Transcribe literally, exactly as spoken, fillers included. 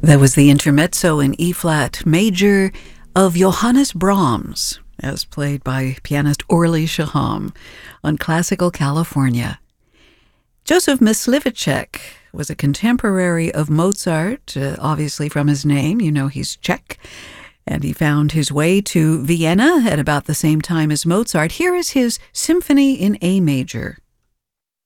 That was the intermezzo in E-flat major of Johannes Brahms, as played by pianist Orly Shaham on Classical California. Joseph Myslivacek was a contemporary of Mozart, uh, obviously from his name, you know he's Czech, and he found his way to Vienna at about the same time as Mozart. Here is his Symphony in A major.